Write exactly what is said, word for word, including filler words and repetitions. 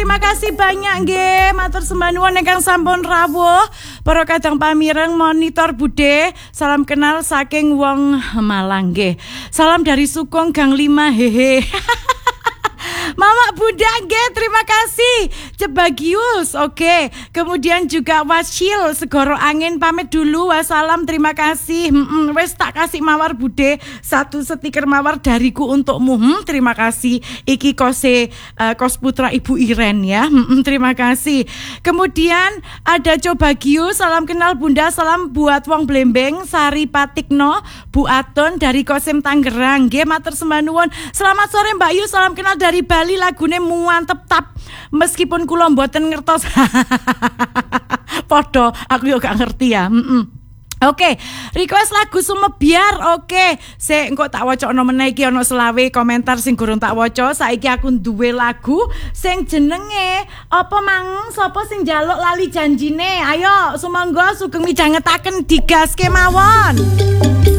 terima kasih banyak nggih. Matur sembah nuwun ingkang sampun rawuh. Para kadang pamireng monitor budhe. Salam kenal saking wong Malang nggih. Salam dari Sukong Gang lima hehe. Mama Bunda nggih, terima kasih. Cebagius, oke. Okay. Kemudian juga Wasil Segoro Angin pamit dulu. Wassalam, terima kasih. Hmm, wes tak kasih mawar bude satu stiker mawar dariku untukmu. Hmm, terima kasih. Iki kose uh, kos putra Ibu Iren ya. Hmm, terima kasih. Kemudian ada Cobagius, salam kenal Bunda, salam buat wong Blembeng, Sari Patikno, Bu Aton dari Kosim Tangerang. Nggih, matur sembah nuwun. Selamat sore Mbak Yu, salam kenal dari Bali, lagune muantep tap meskipun kula mboten ngertos. Podo, aku yo gak ngerti ya. Mm-mm. Oke, okay. Request lagu Sumebiar. Oke, okay. Sik engko tak wacana meneh iki ana selawe komentar sing gurung tak waca. Saiki aku duwe lagu sing jenenge apa mang sapa sing njaluk lali janjine. Ayo sumangga sugeng midhangetaken digaske mawon.